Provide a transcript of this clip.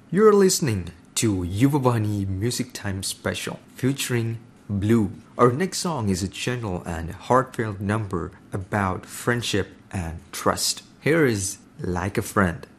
You're listening to Yuvavani Music Time Special featuring Blue. Our next song is a gentle and heartfelt number about friendship and trust. Here is Like a Friend.